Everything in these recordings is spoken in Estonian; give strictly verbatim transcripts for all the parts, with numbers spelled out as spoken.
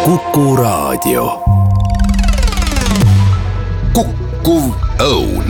Kuku Raadio. Kukkuv Õun.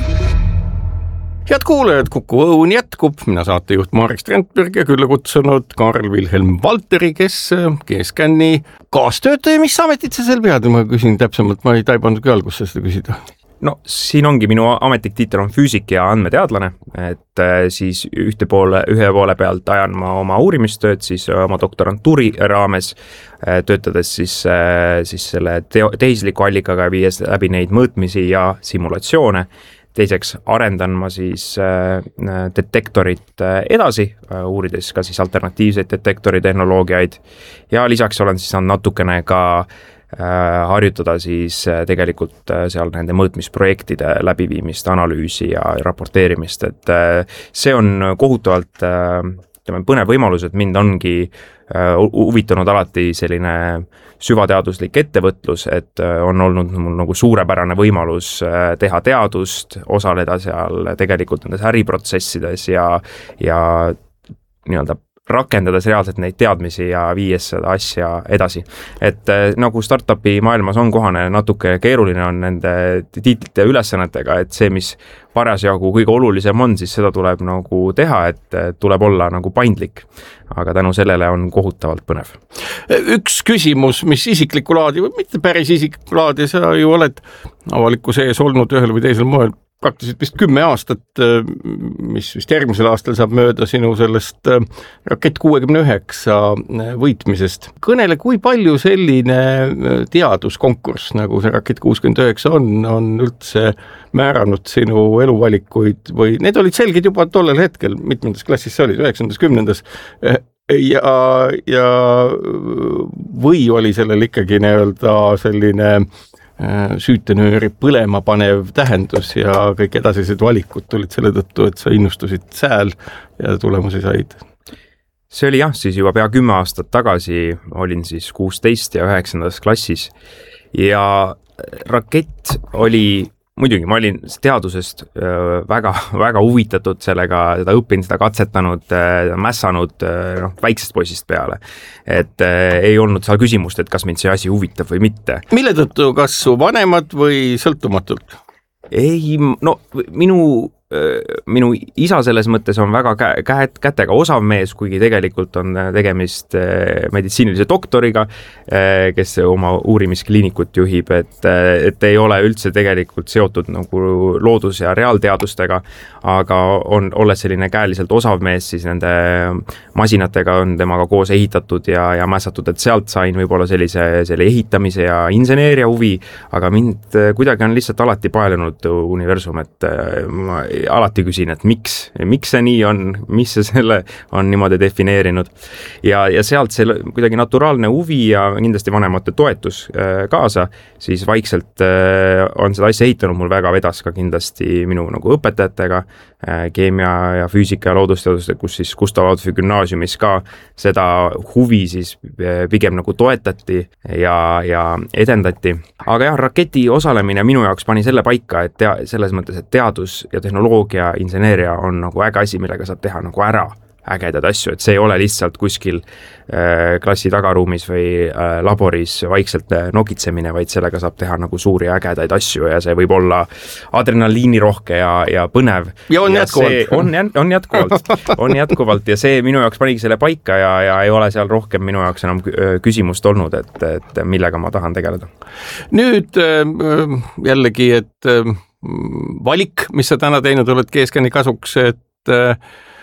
Head kuulajad, Kuku Õun jätkub. Mina saatejuht Marek Strandberg ja külla kutsunud Karl-Wilhelm Valteri, kes G-Scani kaastöötaja. Mis ametit sa seal pead? Ma küsin täpsemalt, ma ei taibanud ka algusse seda küsida. No siin ongi minu ametlik tiitel on füüsik ja andmeteadlane, et siis ühte poole, ühe poole pealt ajan ma oma uurimistööd siis oma doktorantuuri raames, töötades siis, siis selle tehisliku allikaga viies läbi neid mõõtmisi ja simulatsioone. Teiseks arendan ma siis detektorit edasi, uurides ka siis alternatiivseid detektori tehnoloogiaid ja lisaks olen siis natukene ka harjutada siis tegelikult seal nende mõõtmisprojektide läbiviimist, analüüsi ja raporteerimist, et see on kohutavalt põnev võimalus, et mind ongi huvitanud alati selline süvateaduslik ettevõtlus, et on olnud mul nagu suurepärane võimalus teha teadust, osaleda seal tegelikult nendes äriprotsessides ja, ja nii-öelda rakendades reaalselt neid teadmisi ja viies seda asja edasi. Et nagu startupi maailmas on kohane, natuke keeruline on nende tiitlite ülesannetega, et see, mis parasjagu kõige olulisem on, siis seda tuleb nagu teha, et tuleb olla nagu paindlik. Aga tänu sellele on kohutavalt põnev. Üks küsimus, mis isiklikku laadi, või mitte päris isiklikku laadi, sa ju oled avaliku sees olnud ühel või teisel moel praktiliselt vist kümme aastat, mis vist järgmisel aastal saab mööda sinu sellest rakett kuuekümne üheksa võitmisest. Kõnele, kui palju selline teaduskonkurss, nagu see rakett kuuskümmend üheksa on, on üldse määranud sinu eluvalikuid või need olid selged juba tollel hetkel, mitmendas klassis sa olid, üheksandas, kümnendas ja, ja või oli sellel ikkagi nii-öelda selline süütenööri põlema panev tähendus ja kõik edasised valikud tulid selle tõttu, et sa innustusid sääl ja tulemusi said? See oli jah, siis juba pea kümme aastat tagasi, olin siis kuusteist ja üheksandas klassis ja rakett oli, muidugi ma olin teadusest väga, väga huvitatud sellega, seda õppinud, seda katsetanud, mässanud no, väiksest poisist peale. Et ei olnud seal küsimust, et kas mind see asi huvitab või mitte. Mille tõttu, kas su vanemad või sõltumatult? Ei, no minu, minu isa selles mõttes on väga kä- kä- kätega osav mees, kuigi tegelikult on tegemist meditsiinilise doktoriga, kes oma uurimiskliinikut juhib, et, et ei ole üldse tegelikult seotud nagu loodus- ja reaalteadustega, aga on, olles selline käeliselt osav mees, siis nende masinatega on temaga koos ehitatud ja, ja mässatud, et sealt sain võib-olla sellise, selle ehitamise ja inseneeria huvi, aga mind kuidagi on lihtsalt alati paelunud universum, et ma alati küsin, et miks, miks see nii on, mis see selle on niimoodi defineerinud ja, ja sealt see kuidagi naturaalne huvi ja kindlasti vanemate toetus kaasa, siis vaikselt on seda asja ehitanud, mul väga vedas ka kindlasti minu nagu õpetajatega, keemia ja füüsika ja loodusteadused, kus siis Gustav Adolfi gümnaasiumis ka seda huvi siis pigem nagu toetati ja, ja edendati. Aga jah, raketi osalemine minu jaoks pani selle paika, et tea, selles mõttes, et teadus ja tehnoloogia, inseneeria on nagu äge asi, millega saab teha nagu ära ägedad asju, et see ei ole lihtsalt kuskil äh, klassi tagaruumis või äh, laboris vaikselt äh, nokitsemine, vaid sellega saab teha nagu suuri ägedaid asju ja see võib olla adrenaliinirohke ja, ja põnev. Ja on ja jätkuvalt. On, on jätkuvalt, on jätkuvalt ja see minu jaoks panigi selle paika ja, ja ei ole seal rohkem minu jaoks enam küsimust olnud, et, et millega ma tahan tegeleda. Nüüd äh, jällegi, et äh, valik, mis sa täna teinud oled G-Scani kasuks, et äh,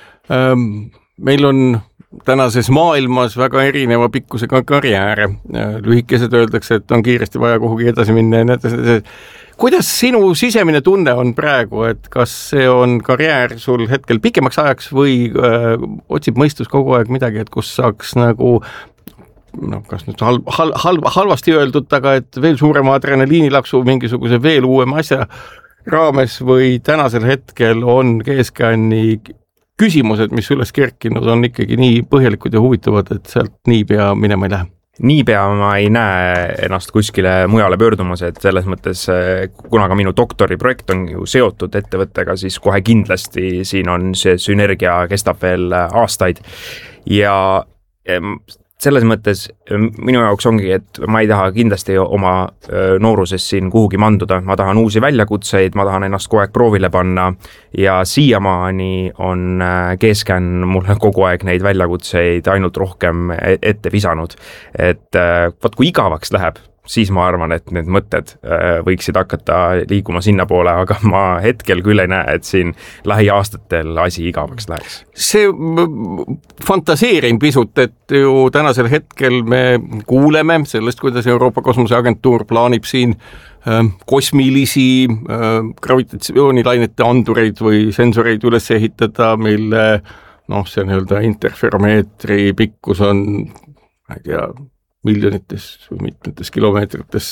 meil on tänases maailmas väga erineva pikkusega karjääre. Lühikesed öeldakse, et on kiiresti vaja kuhugi edasi minna ja nii edasi. Kuidas sinu sisemine tunne on praegu, et kas see on karjäär sul hetkel pikemaks ajaks või öö, otsib mõistus kogu aeg midagi, et kus saaks nagu no kas nüüd halb, halb, halb, halvasti öeldud, aga et veel suurema adrenaliinilaksu mingisuguse veel uuema asja raames või tänasel hetkel on G-Scani küsimused, mis üles kerkinud, on ikkagi nii põhjalikud ja huvitavad, et sealt niipea minema ei lähe? Niipea ma ei näe ennast kuskile mujale pöördumas, et selles mõttes, kuna ka minu doktoriprojekt on ju seotud ettevõttega, siis kohe kindlasti siin on see sünergia kestab veel aastaid ja selles mõttes minu jaoks ongi, et ma ei taha kindlasti oma nooruses siin kuhugi manduda, ma tahan uusi väljakutseid, ma tahan ennast kogu aeg proovile panna ja siiamaani on G-Scan mulle kogu aeg neid väljakutseid ainult rohkem ette visanud. Et vaat kui igavaks läheb, siis ma arvan, et need mõtted võiksid hakata liikuma sinna poole, aga ma hetkel küll ei näe, et siin lähiaastatel asi igavaks läheks. See fantaseerin pisut, et ju tänasel hetkel me kuuleme sellest, kuidas Euroopa Kosmoseagentuur plaanib siin kosmilisi gravitatsioonilainete andureid või sensoreid üles ehitada, mille noh, see nii-öelda interferomeetri pikkus on, ma ei tea, miljonites või mitmetes kilomeetrites,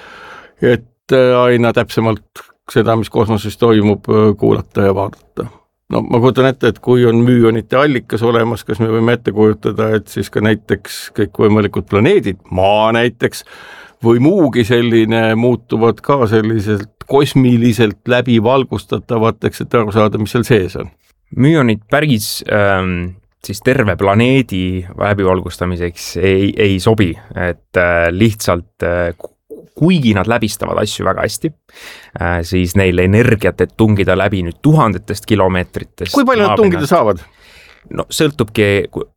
et aina täpsemalt seda, mis kosmoses toimub, kuulata ja vaadata. No ma kujutan ette, et kui on müünite allikas olemas, kas me võime ette kujutada, et siis ka näiteks kõik võimalikud planeedid, maa näiteks, või muugi selline muutuvad ka selliselt kosmiliselt läbi valgustatavateks, et aru saada, mis seal sees on. Müünid päris... Ähm... siis terve planeedi läbivalgustamiseks ei, ei sobi, et äh, lihtsalt äh, kuigi nad läbistavad asju väga hästi, äh, siis neil energiat, et tungida läbi nüüd tuhandetest kilomeetritest. Kui palju nad tungida saavad? No sõltubki,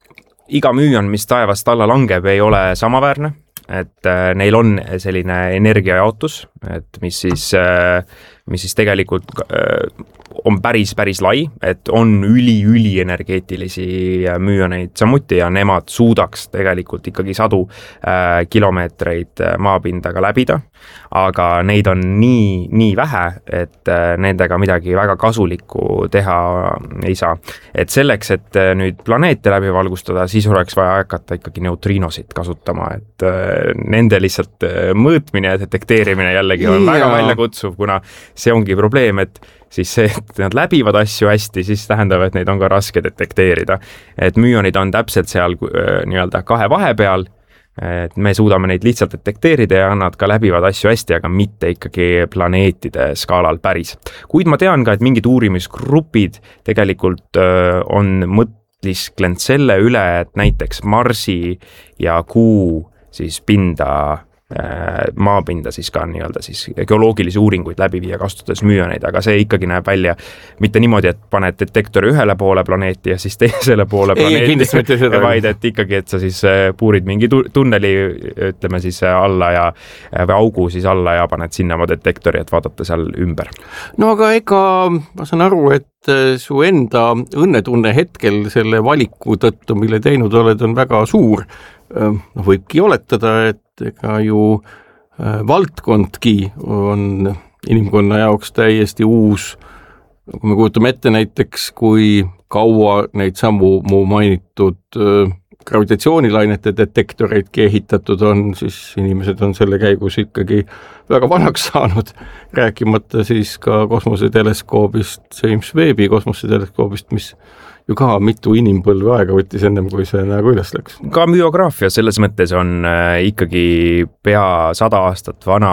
iga müün, mis taevast alla langeb, ei ole samaväärne, et äh, neil on selline energiajaotus, et mis siis, äh, mis siis tegelikult äh, on päris, päris lai, et on üli-üli energeetilisi müüoneid samuti ja nemad suudaks tegelikult ikkagi sadu äh, kilomeetreid maapindaga läbida, aga neid on nii, nii vähe, et äh, nendega midagi väga kasulikku teha ei saa. Et selleks, et äh, nüüd planeete läbi valgustada, siis oleks vaja hakata ikkagi neutriinosid kasutama, et äh, nende lihtsalt äh, mõõtmine ja detekteerimine jällegi on ja. väga väljakutsuv, kuna see ongi probleem, et siis see, et nad läbivad asju hästi, siis tähendab, et neid on ka raske detekteerida. Et müünid on täpselt seal nii-öelda kahe vahepeal, et me suudame neid lihtsalt detekteerida ja nad ka läbivad asju hästi, aga mitte ikkagi planeetide skaalal päris. Kuid ma tean ka, et mingid uurimisgrupid tegelikult on mõtlisklenud selle üle, et näiteks Marsi ja Kuu siis pinda maapinda siis ka nii-öelda siis geoloogilisi uuringuid läbi viia kasutades müüoneid, aga see ikkagi näeb välja mitte niimoodi, et paned detektori ühele poole planeeti ja siis teisele poole planeeti, vaid et ikkagi, et sa siis puurid mingi tunneli, ütleme siis alla ja või augu siis alla ja paned sinna oma detektori, et vaadata seal ümber. No aga ega ma saan aru, et su enda õnnetunne hetkel selle valiku tõttu, mille teinud oled, on väga suur. No, võibki oletada, et ega ju äh, valdkondki on inimkonna jaoks täiesti uus. Kui me kujutame ette näiteks, kui kaua neid samu mu mainitud äh, gravitatsioonilainete detektoreidki ehitatud on, siis inimesed on selle käigus ikkagi väga vanaks saanud, rääkimata siis ka kosmoseteleskoobist, James Webbi kosmoseteleskoobist, mis ju ka mitu inimpõlve aega võttis ennem, kui see nagu üles läks. Ka myograafia selles mõttes on äh, ikkagi pea sada aastat vana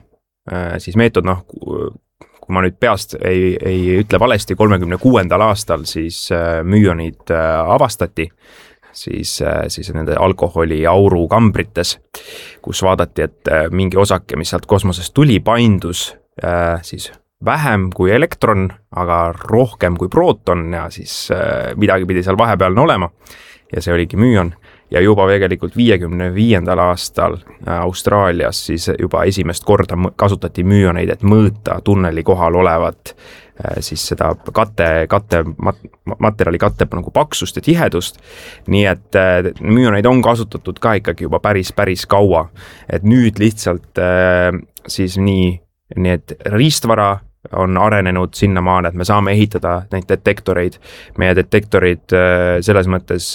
äh, siis meetod, noh, kui ma nüüd peast ei, ei ütle valesti, kolmekümne kuuendal aastal siis äh, müüonid äh, avastati, siis, äh, siis nende alkoholi auru kambrites, kus vaadati, et äh, mingi osake, mis sealt kosmosest tuli, paindus äh, siis vähem kui elektron, aga rohkem kui prooton ja siis äh, midagi pidi seal vahepealne olema ja see oligi müün ja juba tegelikult viiekümne viiendal aastal Austraalias siis juba esimest korda kasutati müüoneid, et mõõta tunneli kohal olevat äh, siis seda katte, katte mat, materjali katte nagu paksust ja tihedust, nii et äh, müüoneid on kasutatud ka ikkagi juba päris, päris kaua, et nüüd lihtsalt äh, siis nii, nii et riistvara on arenenud sinnamaani, et me saame ehitada neid detektoreid. Meie detektorid selles mõttes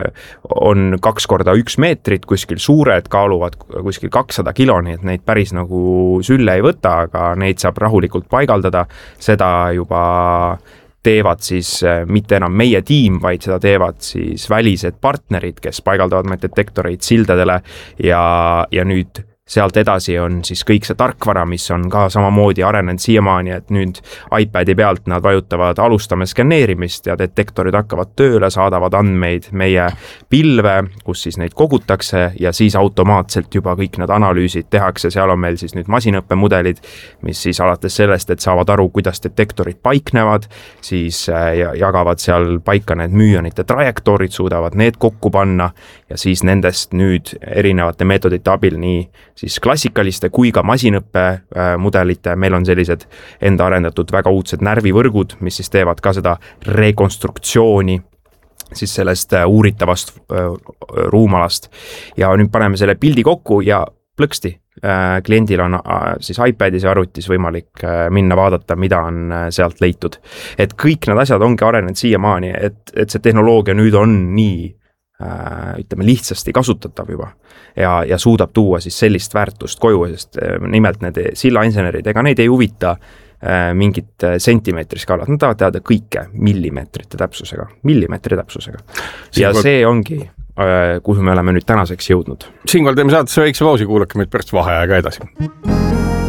on kaks korda üks meetrit, kuskil suured, kaaluvad kuskil kakssada kiloni, et neid päris nagu sülle ei võta, aga neid saab rahulikult paigaldada. Seda juba teevad siis mitte enam meie tiim, vaid seda teevad siis välised partnerid, kes paigaldavad meid detektoreid sildadele ja, ja nüüd sealt edasi on siis kõik see tarkvara, mis on ka samamoodi arenenud siiamaani, et nüüd iPadi pealt nad vajutavad alustame skanneerimist ja detektorid hakkavad tööle, saadavad andmeid meie pilve, kus siis neid kogutakse ja siis automaatselt juba kõik need analüüsid tehakse, seal on meil siis nüüd masinõppemudelid, mis siis alates sellest, et saavad aru, kuidas detektorid paiknevad, siis jagavad seal paika need müüonite trajektoorid, suudavad need kokku panna ja siis nendest nüüd erinevate meetodite abil nii siis klassikaliste kui ka masinõppe mudelite, meil on sellised enda arendatud väga uudsed närvivõrgud, mis siis teevad ka seda rekonstruktsiooni siis sellest uuritavast ruumalast ja nüüd paneme selle pildi kokku ja plõksti, kliendil on siis iPadis ja arvutis võimalik minna vaadata, mida on sealt leitud. Et kõik need asjad ongi arenenud siiamaani, et, et see tehnoloogia nüüd on nii ütleme lihtsasti kasutatav juba ja, ja suudab tuua siis sellist väärtust koju, sest nimelt need sillainsenerid, ega neid ei huvita mingit sentimeetri skaalad, nad tahavad teada kõike millimeetrite täpsusega, millimeetri täpsusega. Ja Siinkohal... see ongi, kuhu me oleme nüüd tänaseks jõudnud. Siinkohal teeme saatesse väikse pausi, kuulake meid pärast vaheaega edasi.